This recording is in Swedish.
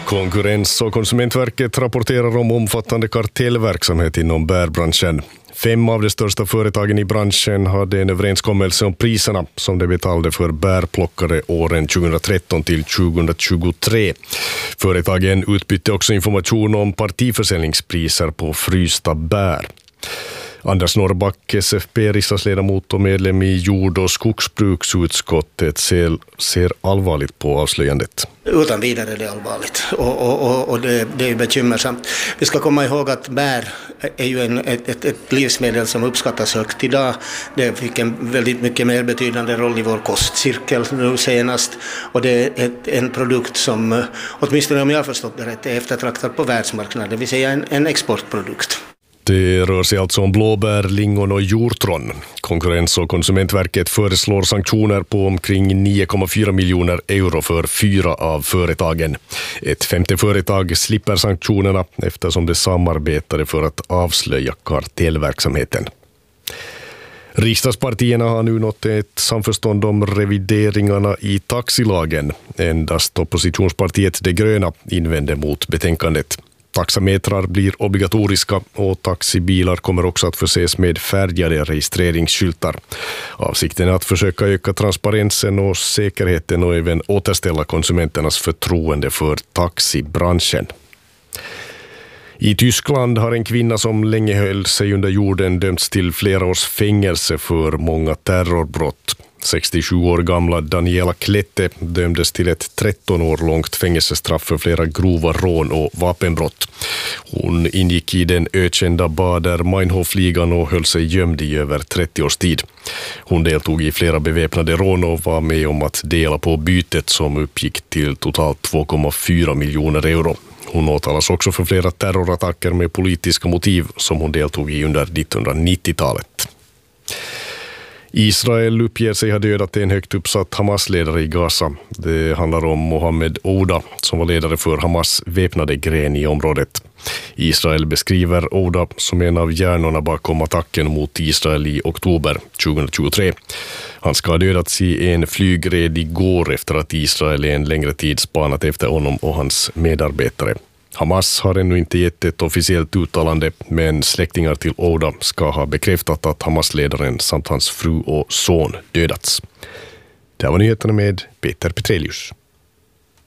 Konkurrens- och konsumentverket rapporterar om omfattande kartellverksamhet inom bärbranschen. 5 av de största företagen i branschen hade en överenskommelse om priserna som de betalade för bärplockare åren 2013 till 2023. Företagen utbytte också information om partiförsäljningspriser på frysta bär. Anders Norrback, SFP-riksdagsledamot och medlem i jord- och skogsbruksutskottet, ser allvarligt på avslöjandet. Utan vidare är det allvarligt och det är bekymmersamt. Vi ska komma ihåg att bär är ju ett livsmedel som uppskattas högt idag. Det fick en väldigt mycket mer betydande roll i vår kostcirkel nu senast. Och det är en produkt som, åtminstone om jag har förstått det rätt, är eftertraktad på världsmarknaden, det vill säga en exportprodukt. Det rör sig alltså om blåbär, lingon och hjortron. Konkurrens- och konsumentverket föreslår sanktioner på omkring 9,4 miljoner euro för 4 av företagen. Ett 5:e företag slipper sanktionerna eftersom det samarbetade för att avslöja kartellverksamheten. Riksdagspartierna har nu nått ett samförstånd om revideringarna i taxilagen. Endast oppositionspartiet De gröna invänder mot betänkandet. Taxametrar blir obligatoriska och taxibilar kommer också att förses med färgade registreringsskyltar. Avsikten är att försöka öka transparensen och säkerheten och även återställa konsumenternas förtroende för taxibranschen. I Tyskland har en kvinna som länge höll sig under jorden dömts till flera års fängelse för många terrorbrott. 67 år gamla Daniela Klette dömdes till ett 13 år långt fängelsestraff för flera grova rån och vapenbrott. Hon ingick i den ökända Baader-Meinhof-ligan och höll sig gömd i över 30 års tid. Hon deltog i flera beväpnade rån och var med om att dela på bytet som uppgick till totalt 2,4 miljoner euro. Hon åtalas också för flera terrorattacker med politiska motiv som hon deltog i under 1990-talet. Israel uppger sig ha dödat en högt uppsatt Hamas-ledare i Gaza. Det handlar om Mohammed Ouda som var ledare för Hamas väpnade gren i området. Israel beskriver Ouda som en av hjärnorna bakom attacken mot Israel i oktober 2023. Han ska ha dödats i en flygred igår efter att Israel en längre tid spanat efter honom och hans medarbetare. Hamas har ännu inte gett ett officiellt uttalande, men släktingar till Ouda ska ha bekräftat att Hamas-ledaren samt hans fru och son dödats. Det här var nyheterna med Peter Petrelius.